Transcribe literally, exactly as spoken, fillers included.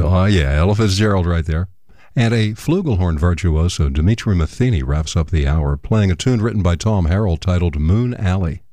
Oh, yeah, Ella Fitzgerald right there. And a flugelhorn virtuoso, Dimitri Matheny, wraps up the hour playing a tune written by Tom Harrell titled Moon Alley.